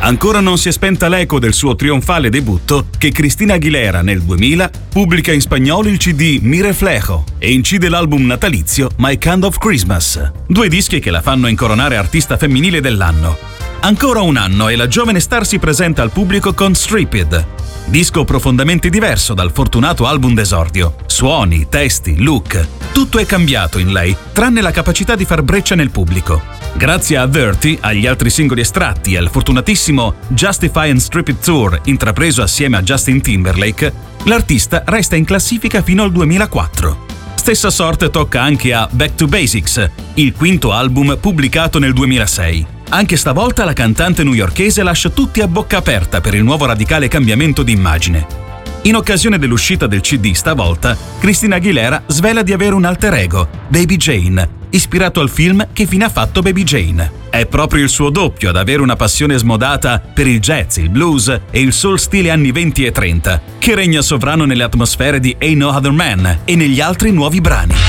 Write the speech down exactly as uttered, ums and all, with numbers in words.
Ancora non si è spenta l'eco del suo trionfale debutto che Cristina Aguilera nel duemila pubblica in spagnolo il C D Mi Reflejo e incide l'album natalizio My Kind of Christmas, due dischi che la fanno incoronare artista femminile dell'anno. Ancora un anno e la giovane star si presenta al pubblico con Stripped, disco profondamente diverso dal fortunato album d'esordio. Suoni, testi, look, tutto è cambiato in lei, tranne la capacità di far breccia nel pubblico. Grazie a Dirty, agli altri singoli estratti e al fortunatissimo Justify and Stripped Tour intrapreso assieme a Justin Timberlake, l'artista resta in classifica fino al duemilaquattro. Stessa sorte tocca anche a Back to Basics, il quinto album pubblicato nel duemilasei. Anche stavolta la cantante newyorkese lascia tutti a bocca aperta per il nuovo radicale cambiamento di immagine. In occasione dell'uscita del C D stavolta, Cristina Aguilera svela di avere un alter ego, Baby Jane, ispirato al film Che fine ha fatto Baby Jane. È proprio il suo doppio ad avere una passione smodata per il jazz, il blues e il soul stile anni venti e trenta, che regna sovrano nelle atmosfere di Ain't No Other Man e negli altri nuovi brani.